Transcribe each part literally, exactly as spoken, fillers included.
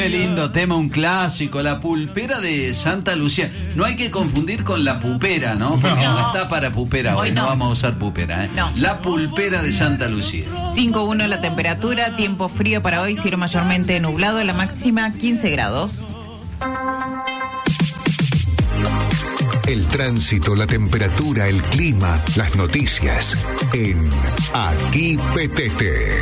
Qué lindo tema, un clásico, La Pulpera de Santa Lucía. No hay que confundir con La Pupera, ¿no? Porque no, no está para pupera hoy, hoy no. no vamos a usar pupera, ¿eh? No. La Pulpera de Santa Lucía. cinco uno la temperatura, tiempo frío para hoy, cielo mayormente nublado, la máxima quince grados. El tránsito, la temperatura, el clima, las noticias en Aquí Petete.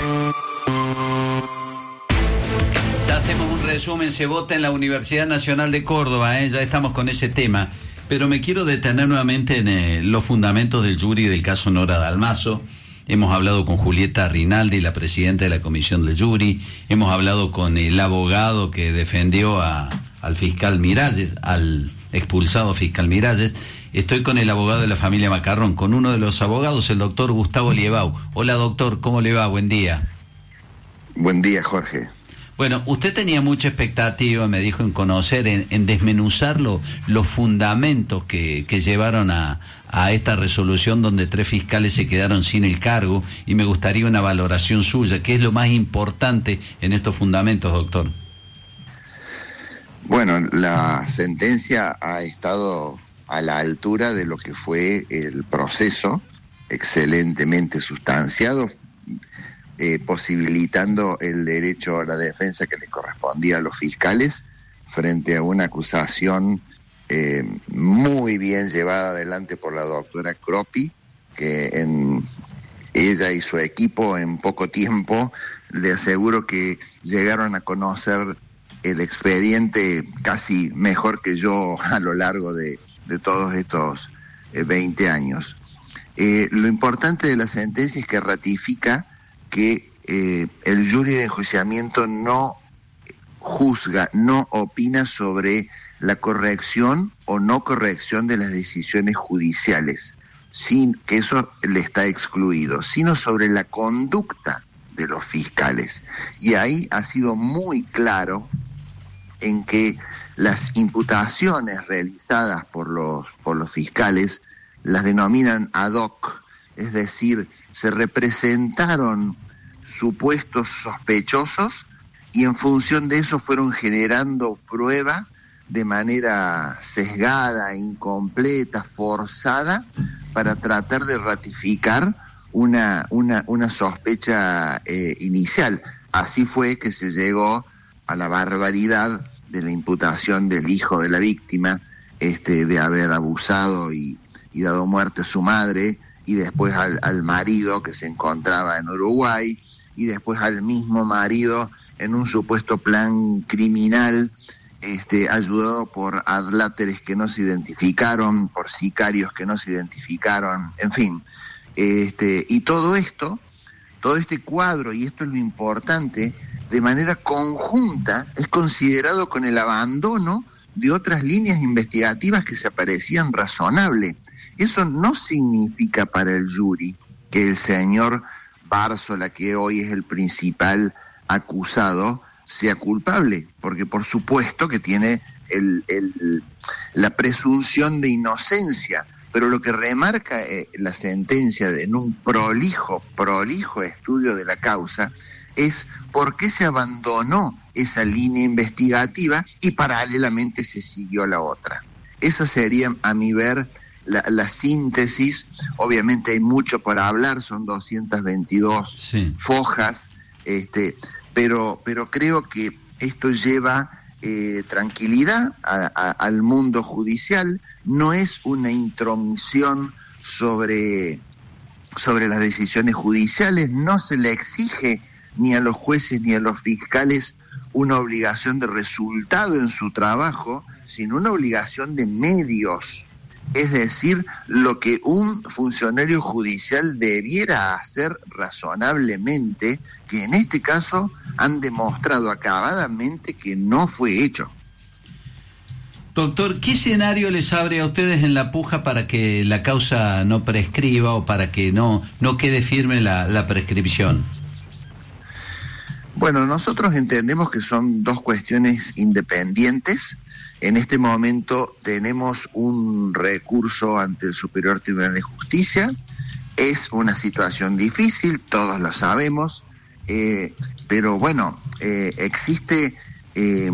Ya hacemos un resumen, se vota en la Universidad Nacional de Córdoba, ¿eh? Ya estamos con ese tema, pero me quiero detener nuevamente en eh, los fundamentos del jury del caso Nora Dalmazo. Hemos hablado con Julieta Rinaldi, la presidenta de la comisión del jury, hemos hablado con el abogado que defendió a, al fiscal Miralles, al expulsado fiscal Miralles. Estoy con el abogado de la familia Macarrón, con uno de los abogados, el doctor Gustavo Liebau. Hola doctor, ¿cómo le va? Buen día. Buen día, Jorge. Bueno, usted tenía mucha expectativa, me dijo, en conocer, en, en desmenuzar lo, los fundamentos que, que llevaron a, a esta resolución donde tres fiscales se quedaron sin el cargo, y me gustaría una valoración suya. ¿Qué es lo más importante en estos fundamentos, doctor? Bueno, la sentencia ha estado a la altura de lo que fue el proceso, excelentemente sustanciado, eh, posibilitando el derecho a la defensa que le correspondía a los fiscales frente a una acusación eh, muy bien llevada adelante por la doctora Croppi, que en ella y su equipo en poco tiempo, le aseguro que llegaron a conocer el expediente casi mejor que yo a lo largo de, de todos estos eh, veinte años. Eh, lo importante de la sentencia es que ratifica que eh, el jury de enjuiciamiento no juzga, no opina sobre la corrección o no corrección de las decisiones judiciales, sin que eso le está excluido, sino sobre la conducta de los fiscales. Y ahí ha sido muy claro en que las imputaciones realizadas por los, por los fiscales las denominan ad hoc, es decir, se representaron supuestos sospechosos y en función de eso fueron generando prueba de manera sesgada, incompleta, forzada, para tratar de ratificar una, una, una sospecha eh, inicial. Así fue que se llegó a la barbaridad de la imputación del hijo de la víctima, este, de haber abusado y, y dado muerte a su madre, y después al, al marido que se encontraba en Uruguay, y después al mismo marido en un supuesto plan criminal, este, ayudado por adláteres que no se identificaron, por sicarios que no se identificaron, en fin. Este, y todo esto, todo este cuadro, y esto es lo importante, de manera conjunta es considerado con el abandono de otras líneas investigativas que se parecían razonables. Eso no significa para el jury que el señor Bárzola, que hoy es el principal acusado, sea culpable, porque por supuesto que tiene el, el, la presunción de inocencia, pero lo que remarca eh, la sentencia de, en un prolijo, prolijo estudio de la causa, es por qué se abandonó esa línea investigativa y paralelamente se siguió la otra. Esa sería, a mi ver, la, la síntesis. Obviamente hay mucho para hablar, son doscientas veintidós sí. fojas, este, pero, pero creo que esto lleva eh, tranquilidad a, a, al mundo judicial. No es una intromisión sobre, sobre las decisiones judiciales, no se le exige ni a los jueces ni a los fiscales una obligación de resultado en su trabajo, sino una obligación de medios, es decir, lo que un funcionario judicial debiera hacer razonablemente, que en este caso han demostrado acabadamente que no fue hecho. Doctor, ¿qué escenario les abre a ustedes en la puja para que la causa no prescriba o para que no, no quede firme la, la prescripción? Bueno, nosotros entendemos que son dos cuestiones independientes. En este momento tenemos un recurso ante el Superior Tribunal de Justicia. Es una situación difícil, todos lo sabemos, eh, pero bueno, eh, existe eh,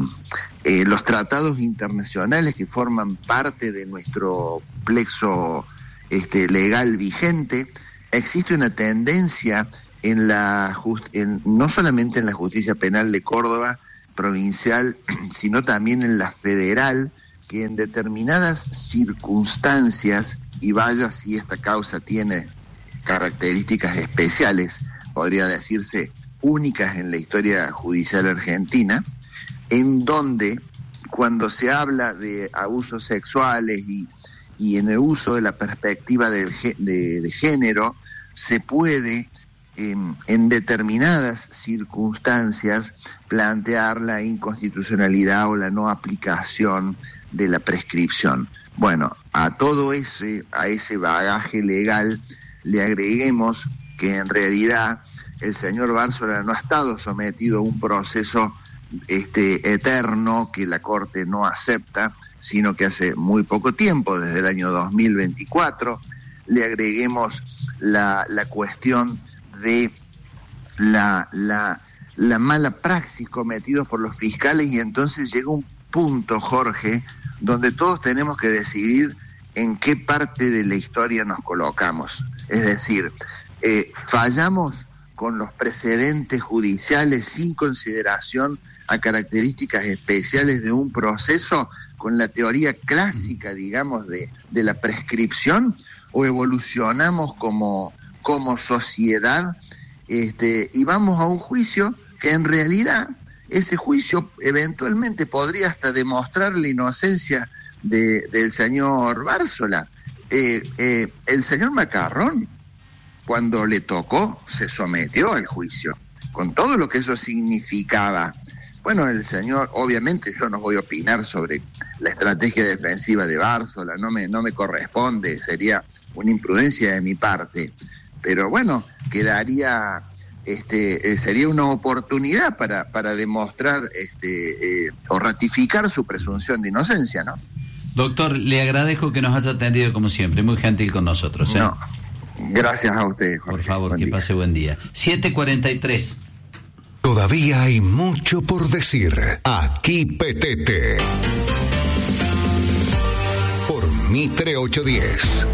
eh, los tratados internacionales que forman parte de nuestro plexo este, legal vigente. Existe una tendencia en la just- en, no solamente en la justicia penal de Córdoba provincial, sino también en la federal, que en determinadas circunstancias, y vaya si esta causa tiene características especiales, podría decirse únicas en la historia judicial argentina, en donde cuando se habla de abusos sexuales y, y en el uso de la perspectiva de, de, de género, se puede en, en determinadas circunstancias plantear la inconstitucionalidad o la no aplicación de la prescripción. Bueno, a todo ese, a ese bagaje legal le agreguemos que en realidad el señor Bársola no ha estado sometido a un proceso este, eterno que la Corte no acepta, sino que hace muy poco tiempo, desde el año dos mil veinticuatro, le agreguemos la, la cuestión de la, la, la mala praxis cometidos por los fiscales, y entonces llega un punto, Jorge, donde todos tenemos que decidir en qué parte de la historia nos colocamos. Es decir, eh, fallamos con los precedentes judiciales sin consideración a características especiales de un proceso, con la teoría clásica, digamos, de, de la prescripción, o evolucionamos como, como sociedad este, y vamos a un juicio que en realidad ese juicio eventualmente podría hasta demostrar la inocencia de, del señor Bársola. Eh, eh, el señor Macarrón, cuando le tocó, se sometió al juicio, con todo lo que eso significaba. Bueno, el señor, obviamente yo no voy a opinar sobre la estrategia defensiva de Bársola, no me, no me corresponde, sería una imprudencia de mi parte, pero bueno, quedaría, este, eh, sería una oportunidad para, para demostrar este, eh, o ratificar su presunción de inocencia, ¿no? Doctor, le agradezco que nos haya atendido como siempre, muy gentil con nosotros, ¿eh? No, gracias a usted, Jorge. Por favor, buen que día. pase buen día. siete cuarenta y tres. Todavía hay mucho por decir. Aquí Petete. Por Mitre ochocientos diez.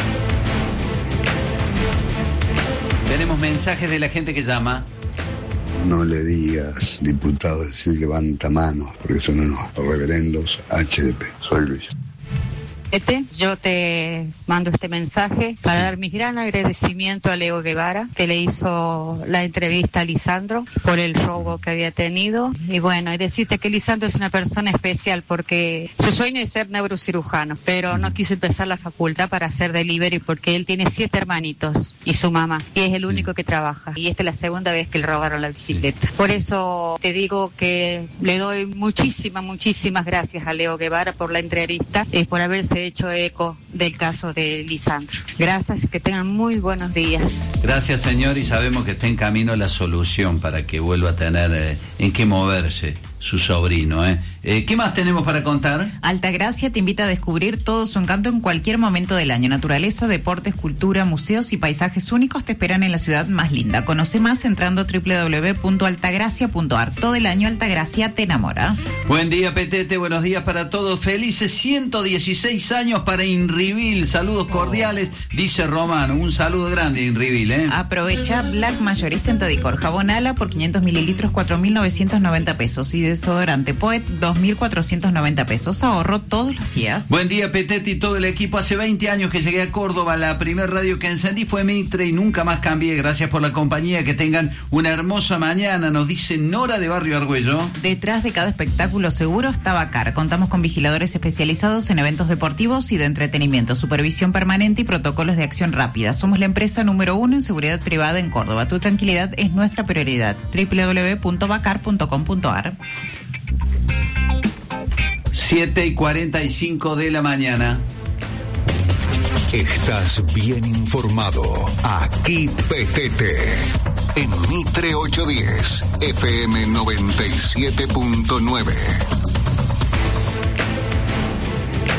Tenemos mensajes de la gente que llama. No le digas, diputado, decir levanta manos, porque son unos reverendos H D P. Soy Luis. Yo te mando este mensaje para dar mi gran agradecimiento a Leo Guevara, que le hizo la entrevista a Lisandro por el robo que había tenido. Y bueno, y decirte que Lisandro es una persona especial porque su sueño es ser neurocirujano, pero no quiso empezar la facultad para hacer delivery porque él tiene siete hermanitos y su mamá, y es el único que trabaja. Y esta es la segunda vez que le robaron la bicicleta. Por eso te digo que le doy muchísimas, muchísimas gracias a Leo Guevara por la entrevista y por haberse hecho eco del caso de Lisandro. Gracias, que tengan muy buenos días. Gracias, señor, y sabemos que está en camino la solución para que vuelva a tener eh, en qué moverse su sobrino, ¿eh? Eh, ¿Qué más tenemos para contar? Altagracia te invita a descubrir todo su encanto en cualquier momento del año. Naturaleza, deportes, cultura, museos y paisajes únicos te esperan en la ciudad más linda. Conoce más entrando a doble u doble u doble u punto altagracia punto a r. Todo el año Altagracia te enamora. Buen día, Petete, buenos días para todos. Felices ciento dieciséis años para Inrivil. Saludos cordiales, dice Romano. Un saludo grande, Inrivil, ¿eh? Aprovecha Black Mayorista en Tadicor. Jabón Ala por quinientos mililitros, cuatro mil novecientos noventa pesos. Y desodorante Poet, dos mil cuatrocientos noventa pesos. Ahorro todos los días. Buen día, Petete y todo el equipo. Hace veinte años que llegué a Córdoba. La primer radio que encendí fue Mitre y nunca más cambié. Gracias por la compañía. Que tengan una hermosa mañana. Nos dice Nora de Barrio Argüello. Detrás de cada espectáculo seguro está Bacar. Contamos con vigiladores especializados en eventos deportivos y de entretenimiento, supervisión permanente y protocolos de acción rápida. Somos la empresa número uno en seguridad privada en Córdoba. Tu tranquilidad es nuestra prioridad. doble u doble u doble u punto bacar punto com punto a r. siete y cuarenta y cinco de la mañana. Estás bien informado. Aquí Petete. En Mitre ochocientos diez, F M noventa y siete punto nueve.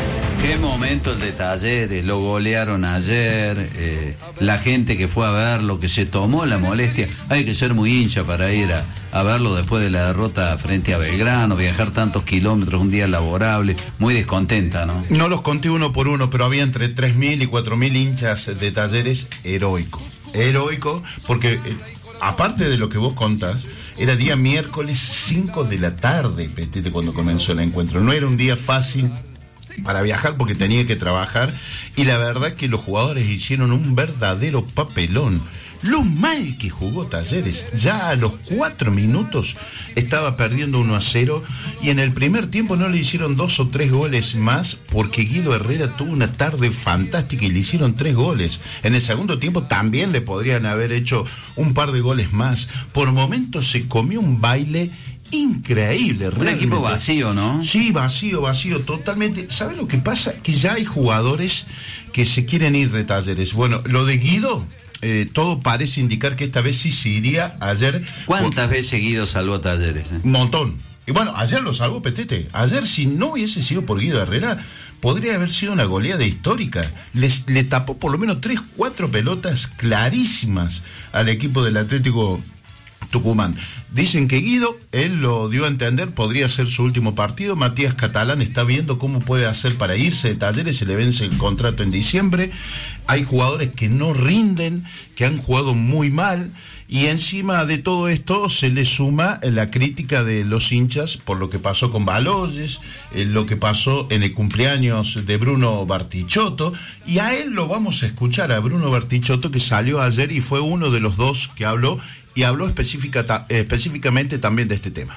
Qué momento el de Talleres, lo golearon ayer, eh, la gente que fue a verlo, que se tomó la molestia, hay que ser muy hincha para ir a, a verlo después de la derrota frente a Belgrano, viajar tantos kilómetros, un día laborable, muy descontenta, ¿no? No los conté uno por uno, pero había entre tres mil y cuatro mil hinchas de Talleres, heroico, heroico, porque eh, aparte de lo que vos contás, era día miércoles cinco de la tarde, Petete, cuando comenzó el encuentro, no era un día fácil para viajar porque tenía que trabajar, y la verdad que los jugadores hicieron un verdadero papelón. Lo mal que jugó Talleres, ya a los cuatro minutos estaba perdiendo uno a cero, y en el primer tiempo no le hicieron dos o tres goles más porque Guido Herrera tuvo una tarde fantástica y le hicieron tres goles. En el segundo tiempo también le podrían haber hecho un par de goles más. Por momentos se comió un baile increíble, un realmente. equipo vacío, ¿no? Sí, vacío, vacío, totalmente. ¿Sabes lo que pasa? Que ya hay jugadores que se quieren ir de Talleres. Bueno, lo de Guido, eh, todo parece indicar que esta vez sí se iría. Ayer... ¿Cuántas por... veces Guido salvó a Talleres? Eh? Un montón. Y bueno, ayer lo salvó Petete. Ayer, si no hubiese sido por Guido Herrera, podría haber sido una goleada histórica. Les, le tapó por lo menos tres, cuatro pelotas clarísimas al equipo del Atlético Tucumán. Dicen que Guido, él lo dio a entender, podría ser su último partido. Matías Catalán está viendo cómo puede hacer para irse de Talleres, se le vence el contrato en diciembre. Hay jugadores que no rinden, que han jugado muy mal, y encima de todo esto se le suma la crítica de los hinchas por lo que pasó con Baloyes, eh, lo que pasó en el cumpleaños de Bruno Bartichotto, y a él lo vamos a escuchar, a Bruno Bartichotto, que salió ayer y fue uno de los dos que habló, y habló específica, ta, específicamente también de este tema.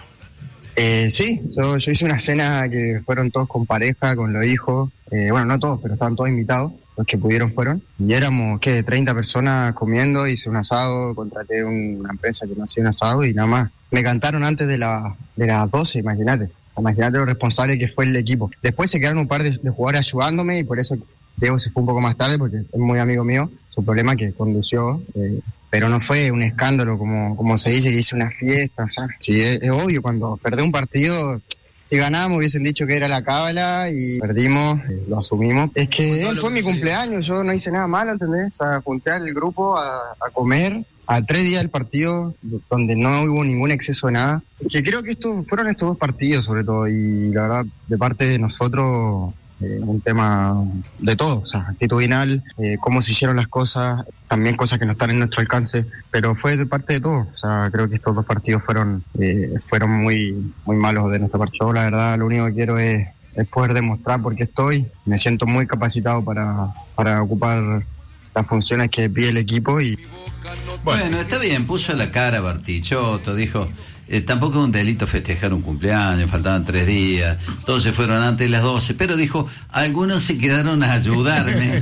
Eh, sí, yo, yo hice una cena que fueron todos con pareja, con los hijos, eh, bueno, no todos, pero estaban todos invitados, los que pudieron fueron, y éramos, ¿qué?, treinta personas comiendo, hice un asado, contraté un, una empresa que me hacía un asado y nada más. Me cantaron antes de, la, de las doce, imagínate, imagínate lo responsable que fue el equipo. Después se quedaron un par de, de jugadores ayudándome, y por eso Diego se fue un poco más tarde, porque es muy amigo mío, su problema que condució, eh, pero no fue un escándalo como, como se dice, que hice una fiesta, o sea, sí, es, es obvio, cuando perdés un partido, si ganábamos hubiesen dicho que era la cábala y perdimos, eh, lo asumimos. Es que él fue mi cumpleaños, yo no hice nada malo, ¿entendés? O sea, junté al grupo a, a comer a tres días del partido, donde no hubo ningún exceso de nada. Que creo que estos fueron estos dos partidos sobre todo, y la verdad, de parte de nosotros... Eh, un tema de todo, o sea, actitudinal, eh, cómo se hicieron las cosas, también cosas que no están en nuestro alcance, pero fue de parte de todo. O sea, creo que estos dos partidos fueron eh, fueron muy muy malos de nuestra parte. Yo, la verdad, lo único que quiero es, es poder demostrar por qué estoy. Me siento muy capacitado para, para ocupar las funciones que pide el equipo. Y bueno, bueno, está bien, puso la cara Bartichotto, dijo... Eh, tampoco es un delito festejar un cumpleaños, faltaban tres días, todos se fueron antes de las doce, pero dijo, algunos se quedaron a ayudarme,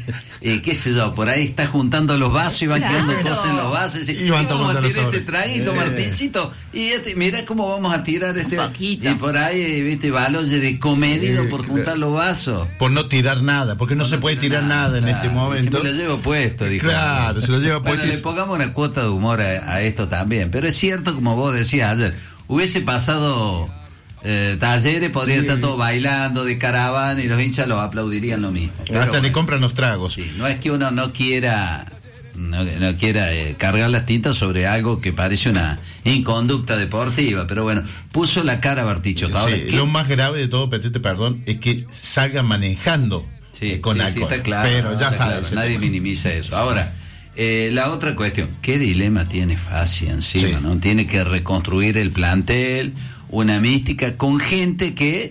eh, qué sé yo, por ahí está juntando los vasos y van claro. quedando cosas en los vasos, y, y van vamos a tirar este traguito, eh. Martincito, y este, mira cómo vamos a tirar este, y por ahí, viste, Baloye de comedido eh, por juntar los vasos. Por no tirar nada, porque no por se no puede tirar nada, nada en claro, este momento. Se me lo llevo puesto, dijo. Claro, se lo lleva puesto. Bueno, le pongamos una cuota de humor a, a esto también, pero es cierto, como vos decís, ayer hubiese pasado eh, Talleres, podría sí. estar todos bailando de caravana y los hinchas los aplaudirían lo mismo. Pero hasta bueno, le compran los tragos. Sí, no es que uno no quiera no, no quiera eh, cargar las tintas sobre algo que parece una inconducta deportiva, pero bueno, puso la cara Bartichotto. Sí, ¿qué? Lo más grave de todo, Petete, perdón, es que salga manejando sí, eh, con sí, alcohol. Sí, está claro, pero ya está está. Claro, nadie minimiza eso. Ahora, Eh, la otra cuestión, ¿qué dilema tiene Fassi encima? Sí. ¿No? Tiene que reconstruir el plantel, una mística con gente que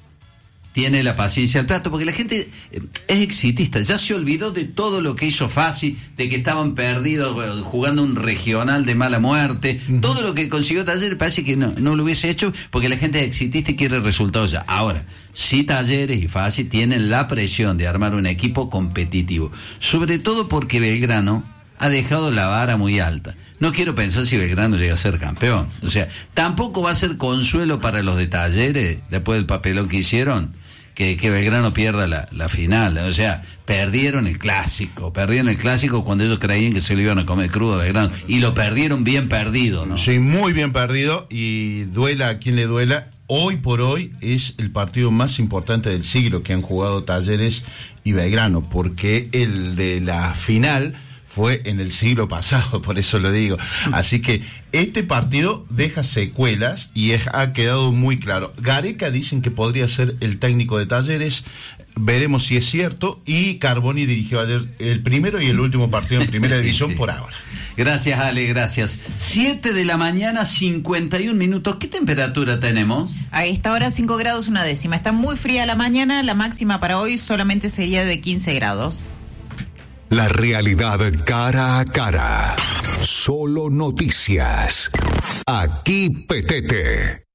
tiene la paciencia al plato, porque la gente eh, es exitista, ya se olvidó de todo lo que hizo Fassi, de que estaban perdidos bueno, jugando un regional de mala muerte, uh-huh. todo lo que consiguió Talleres parece que no, no lo hubiese hecho porque la gente es exitista y quiere resultados ya. Ahora, sí Talleres y Fassi tienen la presión de armar un equipo competitivo, sobre todo porque Belgrano ha dejado la vara muy alta. No quiero pensar si Belgrano llega a ser campeón. O sea, tampoco va a ser consuelo para los de Talleres, después del papelón que hicieron, que, que Belgrano pierda la, la final. O sea, perdieron el clásico, perdieron el clásico cuando ellos creían que se lo iban a comer crudo a Belgrano, y lo perdieron bien perdido, ¿no? Sí, muy bien perdido, y duela a quien le duela, hoy por hoy es el partido más importante del siglo que han jugado Talleres y Belgrano, porque el de la final fue en el siglo pasado, por eso lo digo. Así que este partido deja secuelas y es, ha quedado muy claro. Gareca dicen que podría ser el técnico de Talleres, veremos si es cierto, y Carboni dirigió ayer el primero y el último partido en primera división sí. por ahora. Gracias, Ale, gracias. siete de la mañana, cincuenta y un minutos. ¿Qué temperatura tenemos? A esta hora cinco grados una décima. Está muy fría la mañana, la máxima para hoy solamente sería de quince grados. La realidad cara a cara. Solo noticias. Aquí Petete.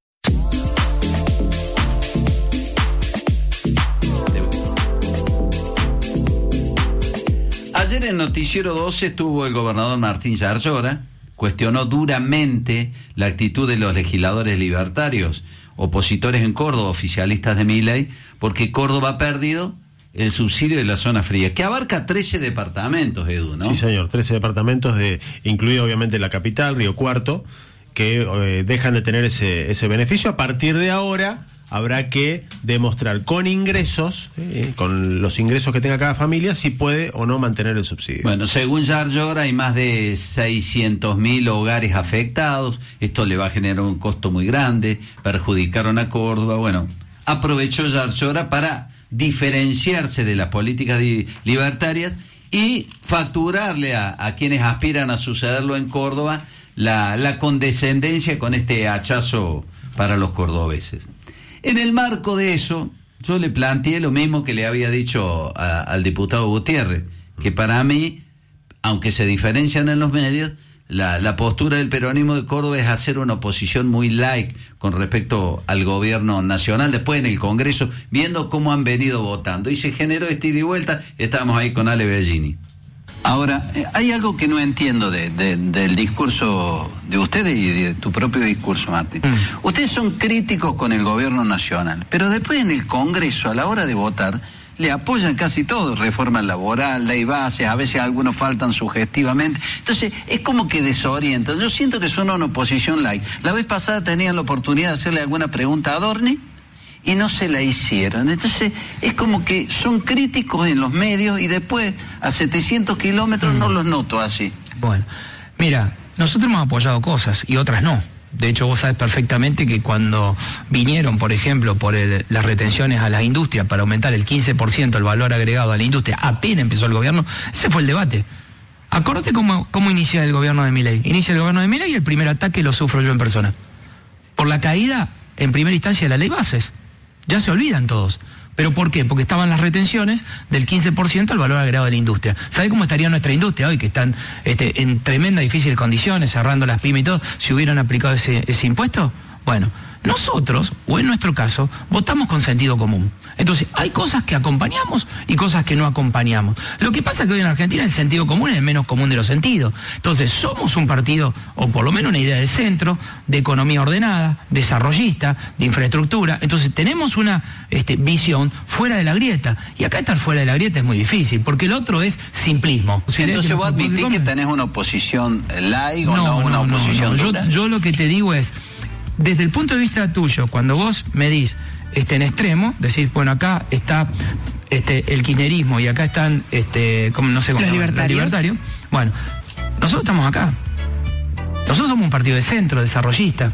Ayer en Noticiero doce estuvo el gobernador Martín Yarlora, cuestionó duramente la actitud de los legisladores libertarios, opositores en Córdoba, oficialistas de Milei, porque Córdoba ha perdido el subsidio de la zona fría, que abarca trece departamentos, Edu, ¿no? Sí, señor, trece departamentos, de, incluido obviamente la capital, Río Cuarto, que eh, dejan de tener ese, ese beneficio. A partir de ahora habrá que demostrar con ingresos, eh, con los ingresos que tenga cada familia, si puede o no mantener el subsidio. Bueno, según Yarlora hay más de seiscientos mil hogares afectados, esto le va a generar un costo muy grande, perjudicaron a Córdoba. Bueno, aprovechó Yarlora para diferenciarse de las políticas di- libertarias y facturarle a, a quienes aspiran a sucederlo en Córdoba la, la condescendencia con este hachazo para los cordobeses. En el marco de eso, yo le planteé lo mismo que le había dicho a, al diputado Gutiérrez, que para mí, aunque se diferencian en los medios, la, la postura del peronismo de Córdoba es hacer una oposición muy light con respecto al gobierno nacional, después en el Congreso, viendo cómo han venido votando. Y se generó este ida y vuelta, estábamos ahí con Ale Bellini. Ahora, eh, hay algo que no entiendo de, de, del discurso de ustedes y de tu propio discurso, Martín. Mm. Ustedes son críticos con el gobierno nacional, pero después en el Congreso, a la hora de votar, le apoyan casi todo, reforma laboral, ley base, a veces algunos faltan sugestivamente. Entonces, es como que desorientan. Yo siento que son una oposición light. La vez pasada tenían la oportunidad de hacerle alguna pregunta a Adorni y no se la hicieron. Entonces, es como que son críticos en los medios y después, a setecientos kilómetros, mm. no los noto así. Bueno, mira, nosotros hemos apoyado cosas y otras no. De hecho, vos sabes perfectamente que cuando vinieron, por ejemplo, por el, las retenciones a la industria para aumentar el quince por ciento el valor agregado a la industria, apenas empezó el gobierno, ese fue el debate. Acordate cómo, cómo inicia el gobierno de Milei. Inicia el gobierno de Milei y el primer ataque lo sufro yo en persona. Por la caída, en primera instancia, de la ley bases. Ya se olvidan todos. ¿Pero por qué? Porque estaban las retenciones del quince por ciento al valor agregado de la industria. ¿Sabe cómo estaría nuestra industria hoy? Que están este, en tremenda difíciles condiciones, cerrando las pymes y todo, si hubieran aplicado ese, ese impuesto. Bueno, nosotros, o en nuestro caso, votamos con sentido común. Entonces, hay cosas que acompañamos y cosas que no acompañamos. Lo que pasa es que hoy en Argentina el sentido común es el menos común de los sentidos. Entonces, somos un partido, o por lo menos una idea de centro, de economía ordenada, desarrollista, de infraestructura. Entonces, tenemos una este, visión fuera de la grieta. Y acá estar fuera de la grieta es muy difícil, porque el otro es simplismo. Entonces, vos admitís que tenés una oposición light o no, no una no, oposición no, no. dura. Yo, yo lo que te digo es, desde el punto de vista tuyo, cuando vos medís este, en extremo, decir, bueno, acá está este, el kirchnerismo y acá están, este, como, no sé cómo, los libertarios. libertarios. Bueno, nosotros estamos acá. Nosotros somos un partido de centro, desarrollista.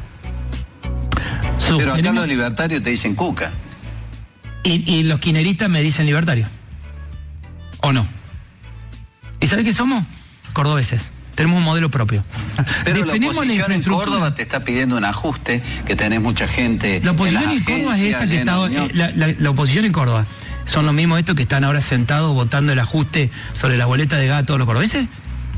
So, Pero acá tenemos... los libertarios te dicen cuca. Y, y los kirchneristas me dicen libertarios. ¿O no? ¿Y sabés qué somos? Cordobeses. Tenemos un modelo propio. Pero la oposición en Córdoba te está pidiendo un ajuste, que tenés mucha gente. La oposición en, en Córdoba es esta que está, eh, la, la, la oposición en Córdoba son los mismos estos que están ahora sentados votando el ajuste sobre la boleta de gas a todos los cordobeses.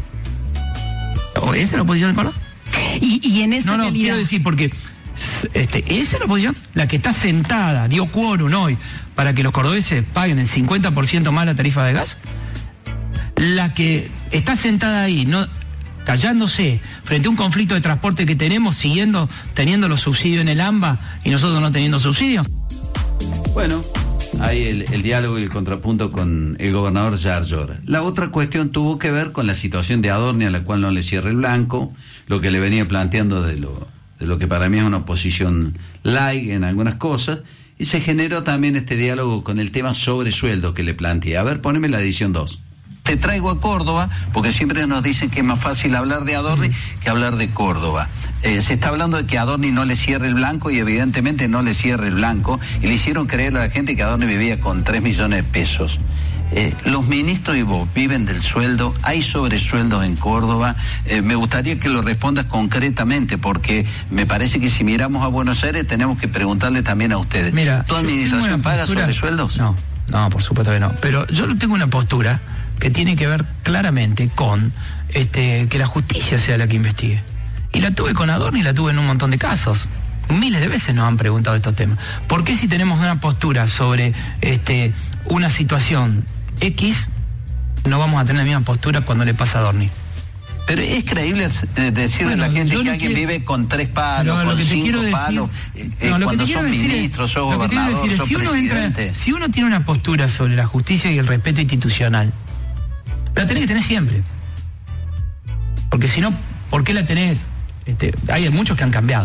¿O esa es la oposición en Córdoba? Y, y en esa No, no, realidad... quiero decir porque este, esa es la oposición, la que está sentada, dio quórum hoy para que los cordobeses paguen el cincuenta por ciento más la tarifa de gas. La que está sentada ahí, no callándose frente a un conflicto de transporte que tenemos, siguiendo teniendo los subsidios en el AMBA y nosotros no teniendo subsidios. Bueno, hay el, el diálogo y el contrapunto con el gobernador Yarlora. La otra cuestión tuvo que ver con la situación de Adorni, a la cual no le cierra el blanco, lo que le venía planteando de lo de lo que para mí es una oposición light en algunas cosas, y se generó también este diálogo con el tema sobre sueldo que le planteé. A ver, poneme la edición dos. Te traigo a Córdoba, porque siempre nos dicen que es más fácil hablar de Adorni que hablar de Córdoba. Eh, se está hablando de que Adorni no le cierre el blanco, y evidentemente no le cierre el blanco, y le hicieron creer a la gente que Adorni vivía con tres millones de pesos. Eh, los ministros y vos viven del sueldo, hay sobresueldos en Córdoba. Eh, me gustaría que lo respondas concretamente, porque me parece que si miramos a Buenos Aires tenemos que preguntarle también a ustedes. Mira, ¿tu administración paga sobresueldos? No, no, por supuesto que no. Pero yo tengo una postura que tiene que ver claramente con este, que la justicia sea la que investigue. Y la tuve con Adorni y la tuve en un montón de casos. Miles de veces nos han preguntado estos temas. ¿Por qué si tenemos una postura sobre este, una situación X, no vamos a tener la misma postura cuando le pasa a Adorni? Pero es creíble eh, decirle bueno, a la gente que alguien quiero... vive con tres palos, no, con cinco decir... palos, eh, no, cuando sos ministro, sos gobernador, sos si presidente. Entra, si uno tiene una postura sobre la justicia y el respeto institucional, la tenés que tener siempre. Porque si no, ¿por qué la tenés? Este, hay muchos que han cambiado.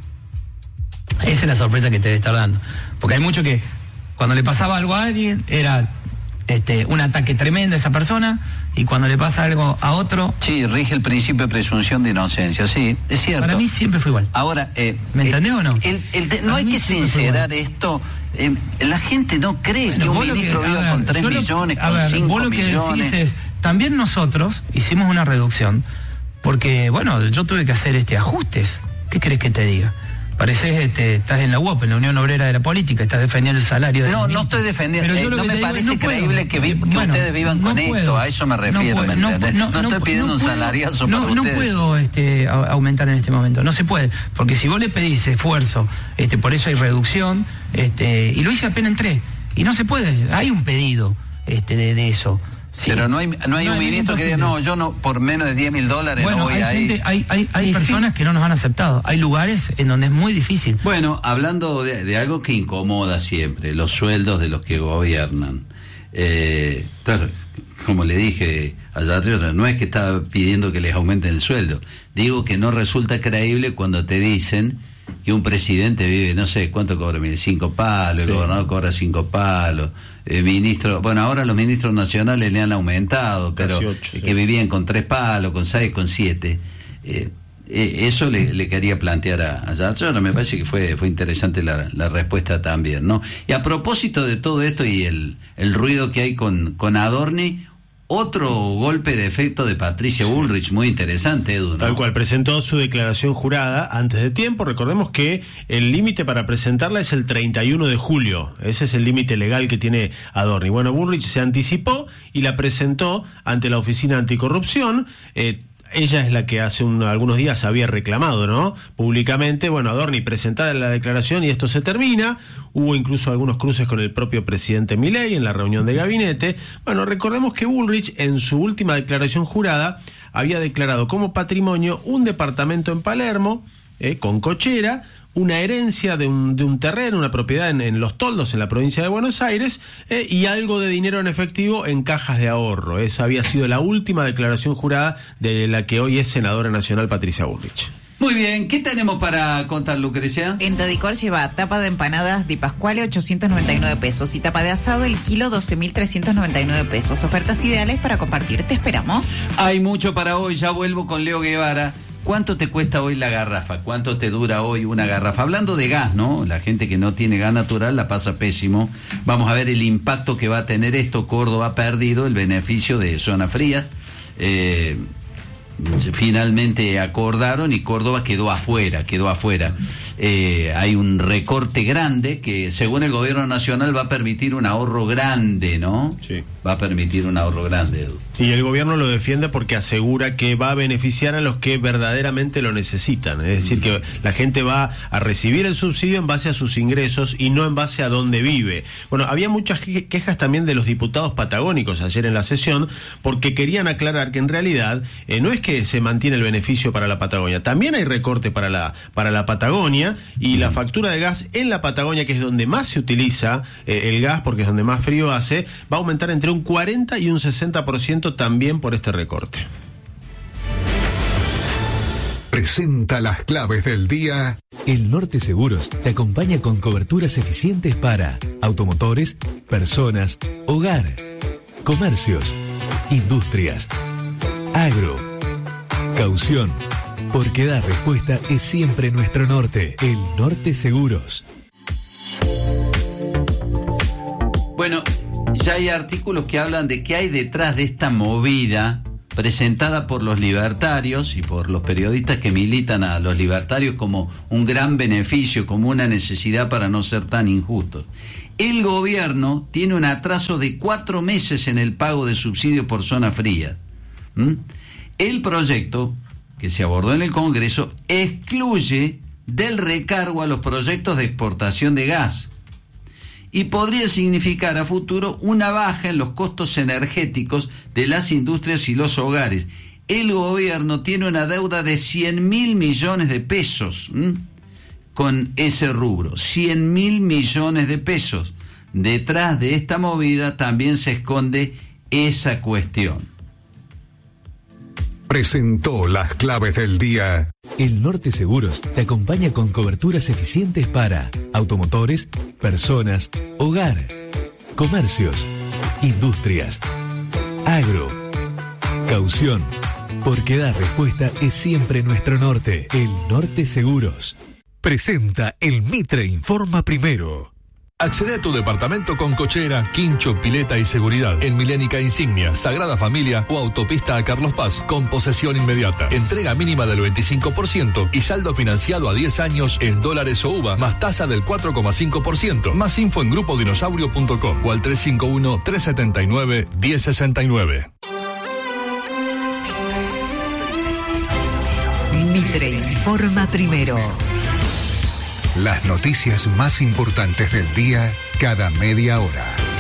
Esa es la sorpresa que te debe estar dando. Porque hay muchos que cuando le pasaba algo a alguien era este, un ataque tremendo a esa persona, y cuando le pasa algo a otro... Sí, rige el principio de presunción de inocencia, sí, es cierto. Para mí siempre fue igual. Ahora, eh, ¿me entendés eh, o no? El, el de, no hay que sincerar esto. Eh, la gente no cree bueno, que un ministro que, viva ver, con tres millones, lo, con ver, cinco vos lo que millones. Decís es, también nosotros hicimos una reducción, porque, bueno, yo tuve que hacer este ajustes. ¿Qué querés que te diga? Pareces, este, estás en la U O P, en la Unión Obrera de la Política, estás defendiendo el salario de... No, no estoy defendiendo, eh, no me parece no creíble que, vi, que bueno, ustedes vivan no con puedo, esto, a eso me refiero, no, ¿me no, entiendes? No, no, no estoy pidiendo un salariazo para ustedes. No puedo este, aumentar en este momento, no se puede, porque si vos le pedís esfuerzo, este, por eso hay reducción, este, y lo hice apenas en tres, y no se puede, hay un pedido este, de, de eso. Sí. Pero no hay, no hay no, un hay ministro que diga, no, yo no, por menos de diez mil dólares bueno, no voy hay ahí. Gente, hay hay, hay personas sí. que no nos han aceptado. Hay lugares en donde es muy difícil. Bueno, hablando de, de algo que incomoda siempre, los sueldos de los que gobiernan. Eh, entonces, como le dije allá atrás, no es que estaba pidiendo que les aumenten el sueldo. Digo que no resulta creíble cuando te dicen que un presidente vive, no sé, ¿cuánto cobra? Cinco palos, sí. El gobernador cobra cinco palos. Eh, ministro, bueno, ahora los ministros nacionales le han aumentado, pero ocho, sí. que vivían con tres palos, con seis, con siete. Eh, eh, eso le, le quería plantear a, a Yarchora, me parece que fue fue interesante la, la respuesta también, ¿no? Y a propósito de todo esto y el, el ruido que hay con, con Adorni, otro golpe de efecto de Patricia Bullrich muy interesante, Edu, ¿no? Tal cual, presentó su declaración jurada antes de tiempo. Recordemos que el límite para presentarla es el treinta y uno de julio. Ese es el límite legal que tiene Adorni. Bueno, Bullrich se anticipó y la presentó ante la Oficina Anticorrupción. Eh, Ella es la que hace un, algunos días había reclamado, ¿no? Públicamente, bueno, Adorni presentada la declaración y esto se termina. Hubo incluso algunos cruces con el propio presidente Milei en la reunión de gabinete. Bueno, recordemos que Bullrich en su última declaración jurada había declarado como patrimonio un departamento en Palermo, eh, con cochera, una herencia de un, de un terreno, una propiedad en, en Los Toldos, en la provincia de Buenos Aires, eh, y algo de dinero en efectivo en cajas de ahorro. Esa había sido la última declaración jurada de la que hoy es senadora nacional Patricia Bullrich. Muy bien, ¿qué tenemos para contar, Lucrecia? En Tadicor lleva tapa de empanadas Di Pasquale ochocientos noventa y nueve pesos y tapa de asado el kilo doce mil trescientos noventa y nueve pesos. Ofertas ideales para compartir, te esperamos. Hay mucho para hoy, ya vuelvo con Leo Guevara. ¿Cuánto te cuesta hoy la garrafa? ¿Cuánto te dura hoy una garrafa? Hablando de gas, ¿no? La gente que no tiene gas natural la pasa pésimo. Vamos a ver el impacto que va a tener esto. Córdoba ha perdido el beneficio de zonas frías. Eh, finalmente acordaron y Córdoba quedó afuera, quedó afuera. Eh, hay un recorte grande que según el gobierno nacional va a permitir un ahorro grande, ¿no? Sí. Va a permitir un ahorro grande, Edu. Y el gobierno lo defiende porque asegura que va a beneficiar a los que verdaderamente lo necesitan. Es decir, que la gente va a recibir el subsidio en base a sus ingresos y no en base a dónde vive. Bueno, había muchas quejas también de los diputados patagónicos ayer en la sesión porque querían aclarar que en realidad eh, no es que se mantiene el beneficio para la Patagonia, también hay recorte para la, para la Patagonia y la factura de gas en la Patagonia, que es donde más se utiliza eh, el gas porque es donde más frío hace, va a aumentar entre un cuarenta y un sesenta por ciento también por este recorte. presenta las claves del día. El Norte Seguros te acompaña con coberturas eficientes para automotores, personas, hogar, comercios, industrias, agro, caución, porque dar respuesta es siempre nuestro norte. El Norte Seguros. Bueno, ya hay artículos que hablan de qué hay detrás de esta movida presentada por los libertarios y por los periodistas que militan a los libertarios como un gran beneficio, como una necesidad para no ser tan injustos. El gobierno tiene un atraso de cuatro meses en el pago de subsidios por zona fría. ¿Mm? El proyecto que se abordó en el Congreso excluye del recargo a los proyectos de exportación de gas y podría significar a futuro una baja en los costos energéticos de las industrias y los hogares. El gobierno tiene una deuda de cien mil millones de pesos ¿m? con ese rubro, cien mil millones de pesos. Detrás de esta movida también se esconde esa cuestión. Presentó las claves del día. El Norte Seguros te acompaña con coberturas eficientes para automotores, personas, hogar, comercios, industrias, agro, caución, porque dar respuesta es siempre nuestro norte. El Norte Seguros. Presenta el Mitre Informa Primero. Accede a tu departamento con cochera, quincho, pileta y seguridad. En Milénica Insignia, Sagrada Familia o Autopista a Carlos Paz, con posesión inmediata. Entrega mínima del veinticinco por ciento y saldo financiado a diez años en dólares o U V A, más tasa del cuatro coma cinco por ciento. Más info en grupo dinosaurio punto com o al tres cinco uno, tres siete nueve, uno cero seis nueve. Mitre Informa Primero. Las noticias más importantes del día cada media hora.